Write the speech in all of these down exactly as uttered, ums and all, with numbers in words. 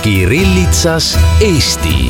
Kirillitsas Eesti.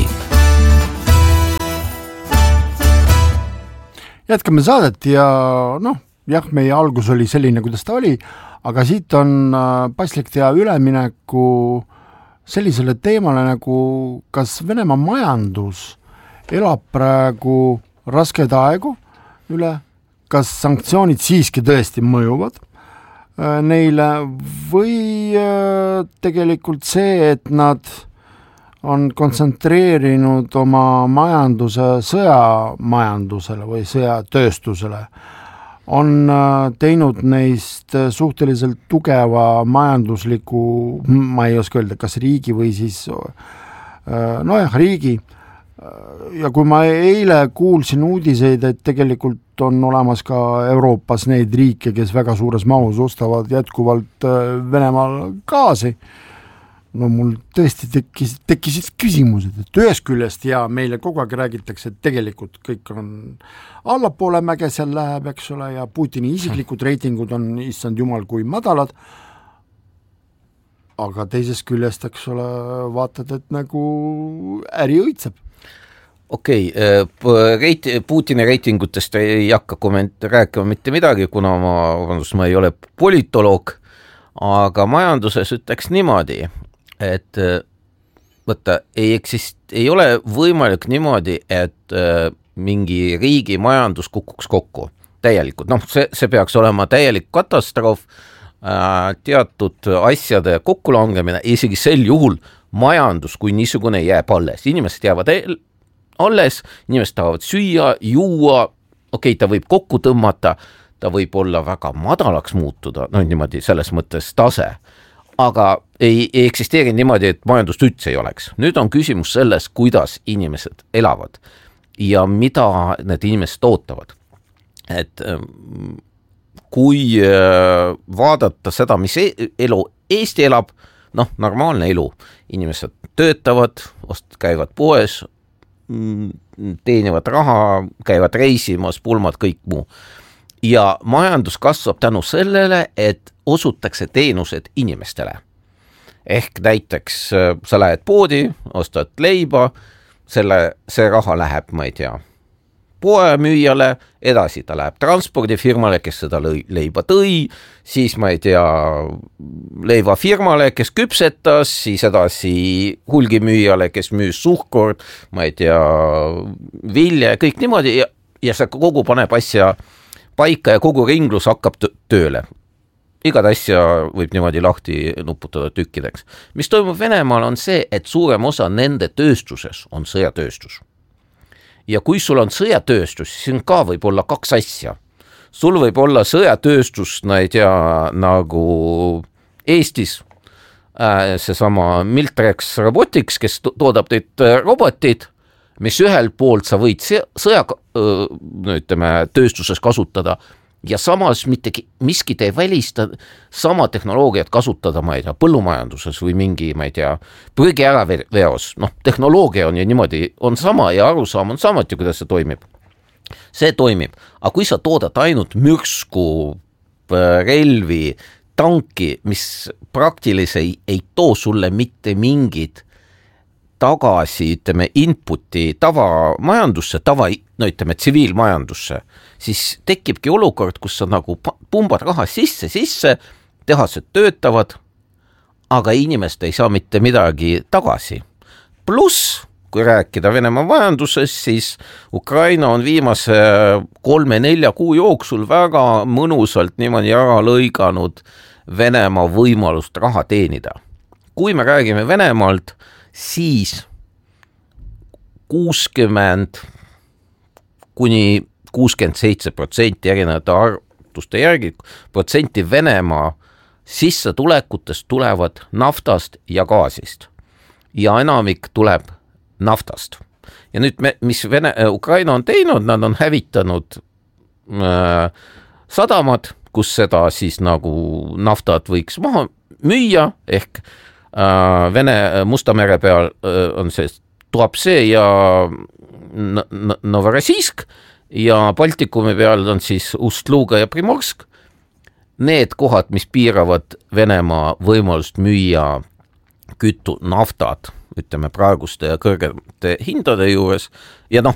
Jätkame saadet ja noh, jah, meie algus oli selline, kuidas ta oli, aga siit on paslik teha ülemineku sellisele teemale nagu kas Venemaa majandus elab praegu raskeid aegu üle, kas sanktsioonid siiski tõesti mõjuvad neile või tegelikult see, et nad on kontsentreerinud oma majanduse sõjamajandusele või sõjatööstusele, on teinud neist suhteliselt tugeva majandusliku, ma ei oska öelda, kas riigi või siis nojah, riigi. Ja kui ma eile kuulsin uudiseid, et tegelikult on olemas ka Euroopas neid riike, kes väga suures mahus ostavad jätkuvalt Venemaal gaasi, no mul tõesti tekkis, tekkisid küsimused, et ühest küljest ja meile kogu aeg räägitakse, et tegelikult kõik on allapoole mäge seal läheb, eks ole, ja Putini isiklikud reitingud on, issand jumal, kui madalad, aga teisest küljest, eks ole, vaatad, et nagu äri õitseb. Okei, okay, Putini reitingutest ei hakka komment- rääkima mitte midagi, kuna ma, vabandust, ma ei ole politoloog, aga majanduses ütleks niimoodi, et võtta, ei, eksist, ei ole võimalik niimoodi, et mingi riigi majandus kukuks kokku täielikult. Noh, see, see peaks olema täielik katastroof, teatud asjade kokkulangemine, isegi sel juhul majandus kui niisugune jääb alles. Inimesed jäävad alles, inimesed tahavad süüa, juua, okei, okay, ta võib kokku tõmmata, ta võib olla väga madalaks muutuda, no niimoodi selles mõttes tase, aga ei, ei eksisteeri niimoodi, et majandust üldse ei oleks. Nüüd on küsimus selles, kuidas inimesed elavad ja mida need inimesed ootavad. Et kui vaadata seda, mis elu Eesti elab, noh, normaalne elu, inimesed töötavad, käivad poes, teenivad raha, käivad reisimas, pulmad, kõik muu. Ja majandus kasvab tänu sellele, et osutakse teenused inimestele. Ehk näiteks sa lähed poodi, ostad leiba, selle, see raha läheb, ma ei tea, poemüüjale, edasi ta läheb transpordifirmale, kes seda leiba tõi, siis ma ei tea, leivafirmale, kes küpsetas, siis edasi hulgimüüjale, kes müüs suhkord, ma ei tea, vilja ja kõik niimoodi ja, ja see kogu paneb asja paika ja kogu ringlus hakkab tööle. Igad asja võib niimoodi lahti nuputada tükkideks. Mis toimub Venemaal on see, et suurem osa nende tööstuses on sõjatööstus. Ja kui sul on sõjatööstus, siis on ka võib olla kaks asja. Sul võib olla sõjatööstus, no ei tea, nagu Eestis, äh, see sama Miltrex Robotics, kes toodab teid robotid, mis ühelt poolt sa võid sõja, no ütleme, tööstuses kasutada ja samas mitte miski ei välista sama tehnoloogiat kasutada, ma ei tea, põllumajanduses või mingi, ma ei tea, prügi ära veos. Noh, tehnoloogia on ju niimoodi, on sama ja arusaam on samuti, kuidas see toimib. See toimib, aga kui sa toodad ainult mürsku, relvi, tanki, mis praktiliselt ei, ei too sulle mitte mingid tagasi, ütleme, inputi tavamajandusse, tava, no ütleme, tsiviilmajandusse, siis tekibki olukord, kus sa nagu pumbad raha sisse, sisse, tehased töötavad, aga inimest ei saa mitte midagi tagasi. Pluss, kui rääkida Venemaa majanduses, siis Ukraina on viimase kolme-nelja kuu jooksul väga mõnusalt niimoodi ära lõiganud Venemaa võimalust raha teenida. Kui me räägime Venemaalt, siis kuuskümmend kuni kuuskümmend seitse protsenti erinevate arvutuste järgi protsenti Venemaa sissetulekutest tulevad naftast ja gaasist. Ja enamik tuleb naftast. Ja nüüd, me, mis Vene, Ukraina on teinud, nad on hävitanud äh, sadamad, kus seda siis nagu naftat võiks maha müüa, ehk Vene Musta mere peal on see Tuapse ja Novorossijsk ja Baltikumi peal on siis Ust-Luga ja Primorsk. Need kohad, mis piiravad Venemaa võimalust müüa kütu, naftad, ütleme praeguste kõrgete hindade juures ja noh,